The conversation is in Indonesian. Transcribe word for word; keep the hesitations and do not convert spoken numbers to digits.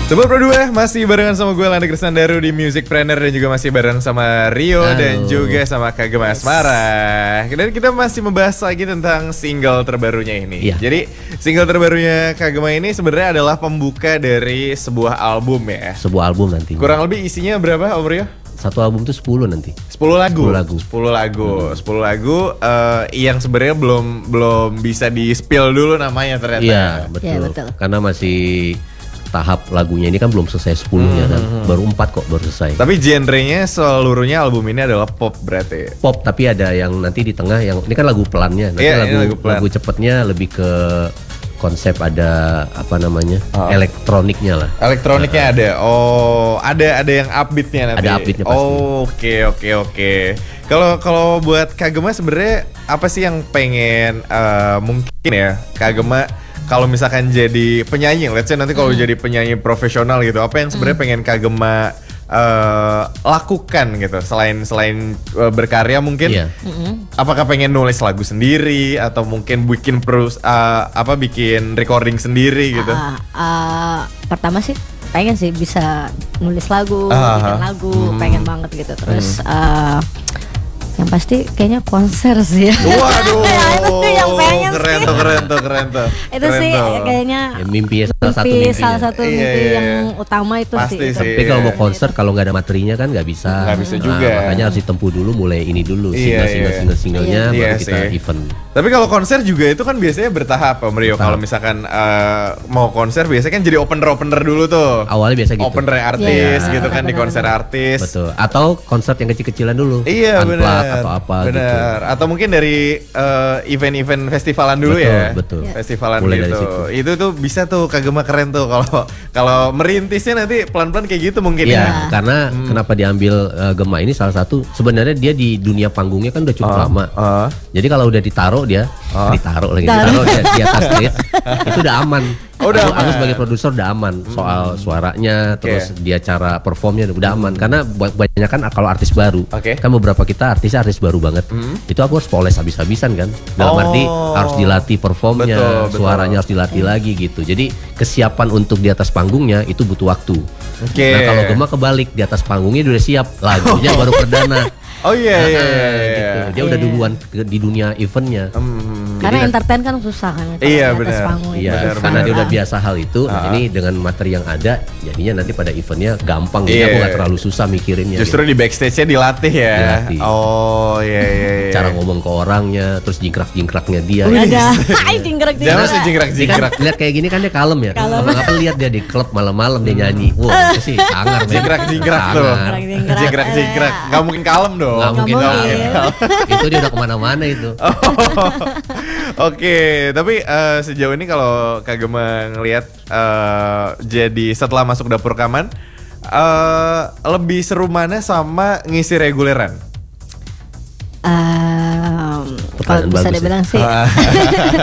Sobat Pro dua masih barengan sama gue Landa Krisnandaru di Music Planner dan juga masih bareng sama Rio Halo. Dan juga sama Kagem Asmara. Dan kita masih membahas lagi tentang single terbarunya ini. Iya. Jadi single terbarunya Kagem ini sebenarnya adalah pembuka dari sebuah album ya. Sebuah album nanti. Kurang lebih isinya berapa Om Rio? Satu album tuh sepuluh nanti. sepuluh lagu. sepuluh lagu. sepuluh lagu. Hmm. sepuluh lagu uh, yang sebenarnya belum belum bisa di-spill dulu namanya ternyata. Iya, betul. Ya, betul. Karena masih tahap lagunya ini kan belum selesai sepuluhnya hmm, kan. Hmm. Baru empat kok baru selesai. Tapi genrenya seluruhnya album ini adalah pop berarti. Pop, tapi ada yang nanti di tengah yang ini kan lagu pelannya. Nanti yeah, lagu lagu, pelan. lagu cepetnya lebih ke konsep ada apa namanya? Oh. Elektroniknya lah. Elektroniknya uh, ada. Oh, ada ada yang upbeatnya nanti. Ada upbeatnya pasti. Oh, oke oke oke. Kalau kalau buat Kagema sebenarnya apa sih yang pengen uh, mungkin ya Kagema kalau misalkan jadi penyanyi, let's say nanti kalau mm. jadi penyanyi profesional gitu, apa yang sebenarnya mm. pengen Kagema uh, lakukan gitu selain selain uh, berkarya mungkin? Yeah. Mm-hmm. Apakah pengen nulis lagu sendiri atau mungkin bikin perus uh, apa bikin recording sendiri gitu? Uh, uh, pertama sih pengen sih bisa nulis lagu, uh-huh. bikin lagu, mm. pengen banget gitu. Terus mm. uh, yang pasti kayaknya konser sih ya. Waduh. Ya, itu tuh yang pengen keren sih. tuh, keren tuh, keren tuh. Itu keren sih tuh. kayaknya ya, mimpi ya, salah satu mimpi, mimpinya. salah satu mimpi iya, iya. yang utama itu pasti sih. sih. Tapi kalau mau konser kalau nggak ada materinya kan nggak bisa. Nggak bisa nah, juga. Makanya harus ditempuh dulu, mulai ini dulu, iya, single-single iya. single-singlenya iya, baru iya kita sih. event. Tapi kalau konser juga itu kan biasanya bertahap Om Rio. Kalau misalkan uh, mau konser biasanya kan jadi opener-opener dulu tuh. Awalnya biasa gitu. Opener artis yeah, gitu kan bener, di konser bener. artis. Betul. Atau konser yang kecil-kecilan dulu. Iya benar. Atau apa bener. gitu. Atau mungkin dari uh, event-event festivalan dulu betul, ya. Betul. Festivalan mulai gitu. dari situ. Itu tuh bisa tuh Kagema keren tuh kalau kalau merintisnya nanti pelan-pelan kayak gitu mungkin ya. ya. Ya, karena hmm. kenapa diambil uh, Gema ini salah satu sebenarnya dia di dunia panggungnya kan udah cukup uh, lama. Uh. Jadi kalau udah ditaruh dia, uh. ditaruh lagi, ditaruh dia di atas stage, itu udah aman. Oh, udah aku, aman. aku sebagai produser udah aman soal suaranya, terus okay. dia cara performnya udah aman. Karena banyak kan kalau artis baru, okay. kan beberapa kita artisnya artis baru banget, mm. itu aku harus poles habis-habisan kan. Dalam oh. arti harus dilatih performnya, betul, suaranya betul. harus dilatih mm. lagi gitu. Jadi kesiapan untuk di atas panggungnya itu butuh waktu. Okay. Nah kalau Gema kebalik, di atas panggungnya udah siap, lagunya baru perdana. Oh iya nah, iya, gitu. iya. Dia yeah. udah duluan di dunia eventnya. Hmm. Karena entertain kan susah kan. Iya benar. Iya bener, karena dia udah biasa hal itu. Uh-huh. Nah, ini dengan materi yang ada, jadinya nanti pada eventnya gampang. Jadi yeah. aku nggak terlalu susah mikirinnya. Justru gitu. Di backstage-nya dilatih ya. Dilatih. Oh iya iya. iya. Cara ngomong ke orangnya, terus jingkrak-jingkraknya dia. Oh, ada. Hai jingkrak-jingkrak. Jangan sih jingkrak-jingkrak. Lihat kayak gini kan dia kalem ya. Kalau nggak lihat dia di klub malam-malam dia nyanyi. Wah itu sih sangar. Jingkrak-jingkrak tuh. Jingkrak-jingkrak. Nggak mungkin kalem dong. Nggak mungkin kalem. Itu dia udah kemana-mana itu. Oke, tapi uh, sejauh ini kalau Kagema ngelihat uh, jadi setelah masuk dapur rekaman uh, lebih seru mana sama ngisi reguleran? Um, kalau bisa dibilang sih